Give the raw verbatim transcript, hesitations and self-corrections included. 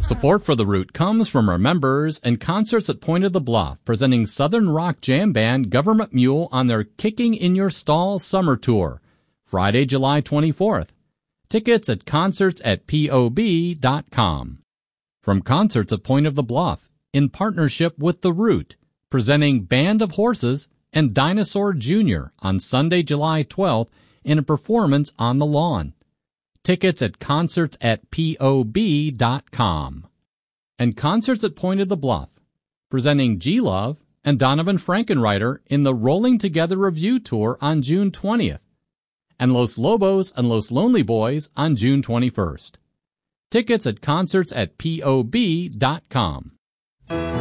Support for The Root comes from our members and Concerts at Point of the Bluff, presenting Southern Rock Jam Band Government Mule on their Kicking in Your Stall Summer Tour, Friday, July twenty-fourth. Tickets at concerts at P O B dot com. From Concerts at Point of the Bluff, in partnership with The Root, presenting Band of Horses and Dinosaur Junior on Sunday, July twelfth in a performance on the lawn. Tickets at concerts at P O B dot com. And Concerts at Point of the Bluff, presenting G-Love and Donovan Frankenreiter in the Rolling Together Review Tour on June twentieth, and Los Lobos and Los Lonely Boys on June twenty-first. Tickets at concerts at P O B dot com.